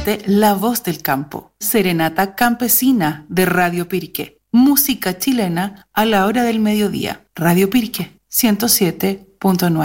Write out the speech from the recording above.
Escuchaste La Voz del Campo, serenata campesina de Radio Pirque. Música chilena a la hora del mediodía. Radio Pirque, 107.9.